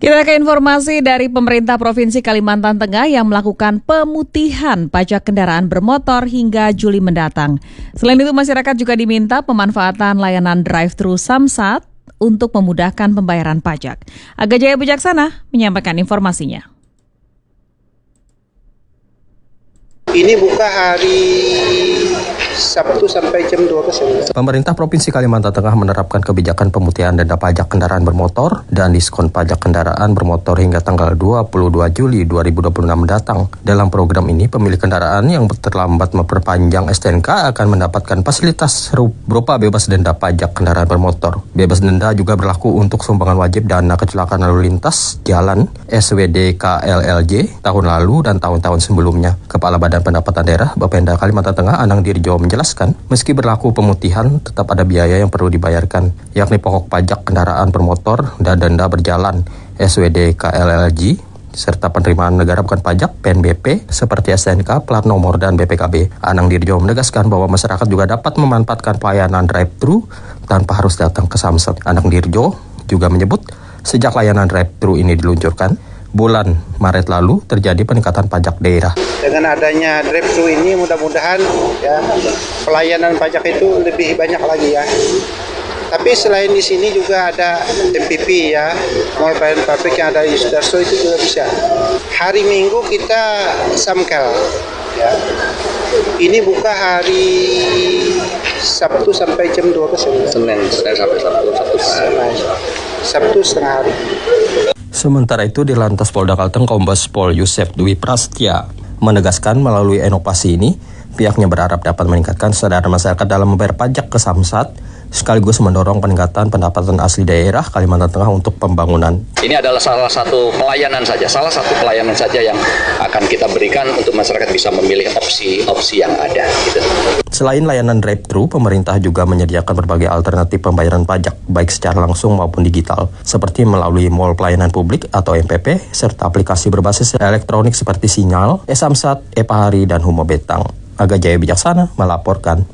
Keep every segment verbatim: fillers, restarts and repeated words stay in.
Kita ke informasi dari pemerintah Provinsi Kalimantan Tengah yang melakukan pemutihan pajak kendaraan bermotor hingga Juli mendatang. Selain itu, masyarakat juga diminta pemanfaatan layanan drive-thru Samsat untuk memudahkan pembayaran pajak. Aga Jaya Bijaksana menyampaikan informasinya. Ini buka hari Sabtu sampai jam dua belas. Pemerintah Provinsi Kalimantan Tengah menerapkan kebijakan pemutihan denda pajak kendaraan bermotor dan diskon pajak kendaraan bermotor hingga tanggal dua puluh dua Juli dua ribu dua puluh enam mendatang. Dalam program ini, pemilik kendaraan yang terlambat memperpanjang S T N K akan mendapatkan fasilitas berupa bebas denda pajak kendaraan bermotor. Bebas denda juga berlaku untuk sumbangan wajib dana kecelakaan lalu lintas jalan S W D K L L J tahun lalu dan tahun-tahun sebelumnya. Kepala Badan Pendapatan Daerah Bapenda Kalimantan Tengah Anang Dirjo menjelaskan, meski berlaku pemutihan, tetap ada biaya yang perlu dibayarkan, yakni pokok pajak kendaraan bermotor dan denda berjalan S W D K L L J, serta penerimaan negara bukan pajak P N B P seperti S T N K, plat nomor, dan B P K B. Anang Dirjo menegaskan bahwa masyarakat juga dapat memanfaatkan pelayanan drive-thru tanpa harus datang ke Samsat. Anang Dirjo juga menyebut, sejak layanan drive-thru ini diluncurkan, bulan Maret lalu terjadi peningkatan pajak daerah. Dengan adanya drive-thru ini mudah-mudahan ya pelayanan pajak itu lebih banyak lagi ya. Tapi selain di sini juga ada M P P ya, Mall Pelayanan Publik yang ada di Sudarso itu juga bisa. Hari Minggu kita Samkel ya. Ini buka hari Sabtu sampai jam dua belas. Senin, Senin sampai Sabtu, Sabtu setengah hari. Sabtu setengah hari. Sementara itu, di Lantas Polda Kalteng, Kombes Pol Yusef Dwi Prastya menegaskan melalui inovasi ini, pihaknya berharap dapat meningkatkan kesadaran masyarakat dalam membayar pajak ke Samsat, sekaligus mendorong peningkatan pendapatan asli daerah Kalimantan Tengah untuk pembangunan. Ini adalah salah satu pelayanan saja, salah satu pelayanan saja yang akan kita berikan untuk masyarakat bisa memilih opsi-opsi yang ada. Gitu. Selain layanan drive-thru, pemerintah juga menyediakan berbagai alternatif pembayaran pajak, baik secara langsung maupun digital, seperti melalui Mall Pelayanan Publik atau M P P, serta aplikasi berbasis elektronik seperti Sinyal, e-Samsat, e-Pahari, dan Humo Betang. Aga Jaya Bijaksana melaporkan.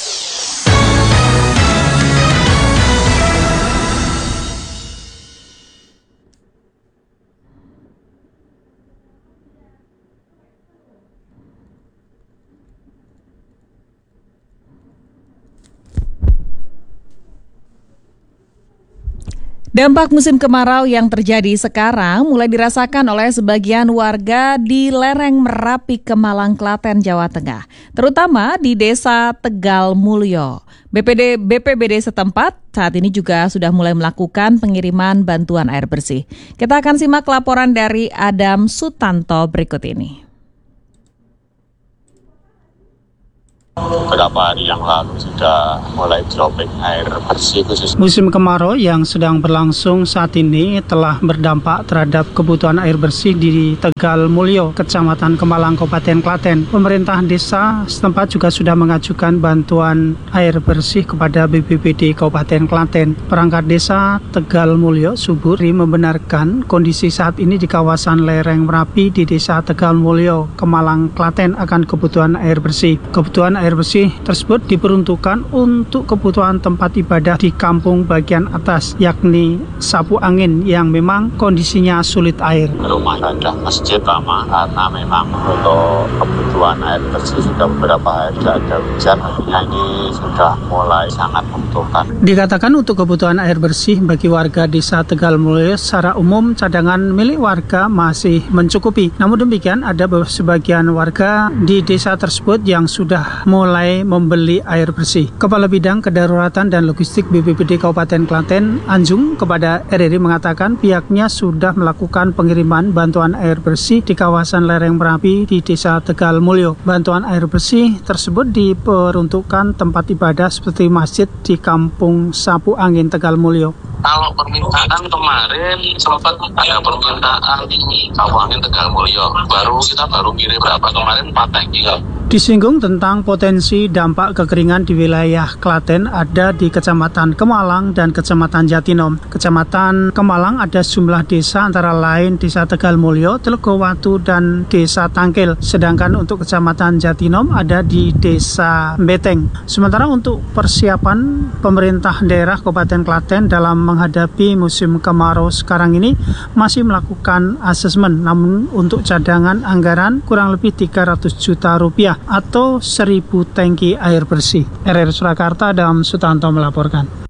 Dampak musim kemarau yang terjadi sekarang mulai dirasakan oleh sebagian warga di lereng Merapi, Kemalang, Klaten, Jawa Tengah, terutama di Desa Tegal Mulyo. B P D B P B D setempat saat ini juga sudah mulai melakukan pengiriman bantuan air bersih. Kita akan simak laporan dari Adam Sutanto berikut ini. Beberapa hari yang lalu sudah mulai dropping air bersih khusus. Musim kemarau yang sedang berlangsung saat ini telah berdampak terhadap kebutuhan air bersih di Tegal Mulyo, Kecamatan Kemalang, Kabupaten Klaten. Pemerintah desa setempat juga sudah mengajukan bantuan air bersih kepada B P B D Kabupaten Klaten. Perangkat desa Tegal Mulyo, Suburi, membenarkan kondisi saat ini di kawasan lereng Merapi di Desa Tegal Mulyo, Kemalang, Klaten akan kebutuhan air bersih. Kebutuhan air bersih tersebut diperuntukkan untuk kebutuhan tempat ibadah di kampung bagian atas, yakni Sapu Angin yang memang kondisinya sulit air. Rumah ibadah masjid lama karena memang untuk kebutuhan air bersih sudah beberapa hari tidak ada hujan, artinya ini sudah mulai sangat membutuhkan. Dikatakan untuk kebutuhan air bersih bagi warga Desa Tegal Mulyo secara umum cadangan milik warga masih mencukupi. Namun demikian ada sebagian warga di desa tersebut yang sudah mulai membeli air bersih. Kepala Bidang Kedaruratan dan Logistik B P B D Kabupaten Klaten, Anjung, kepada R R I mengatakan pihaknya sudah melakukan pengiriman bantuan air bersih di kawasan lereng Merapi di Desa Tegal Mulyo. Bantuan air bersih tersebut diperuntukkan tempat ibadah seperti masjid di kampung Sapu Angin Tegal Mulyo. Kalau permintaan kemarin sempat ada permintaan di Sapu Angin Tegal Mulyo. Baru kita baru kirim berapa kemarin empat tangki. Disinggung tentang potensi dampak kekeringan di wilayah Klaten ada di Kecamatan Kemalang dan Kecamatan Jatinom. Kecamatan Kemalang ada sejumlah desa antara lain Desa Tegal Mulyo, Telegowatu, dan Desa Tangkil. Sedangkan untuk Kecamatan Jatinom ada di Desa Beteng. Sementara untuk persiapan pemerintah daerah Kabupaten Klaten dalam menghadapi musim kemarau sekarang ini masih melakukan asesmen, namun untuk cadangan anggaran kurang lebih tiga ratus juta rupiah atau seribu tangki air bersih. R R Surakarta, Adam Sutanto melaporkan.